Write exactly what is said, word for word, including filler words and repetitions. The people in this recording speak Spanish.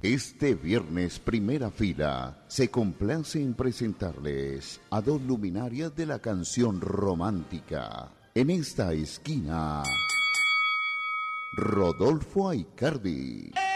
Este viernes, Primera Fila se complace en presentarles a dos luminarias de la canción romántica. En esta esquina, Rodolfo Aicardi.